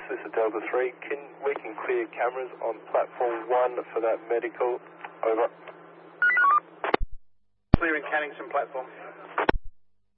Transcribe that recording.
this is Delta 3. We can clear cameras on platform 1 for that medical. Over. Clearing Canningson platform.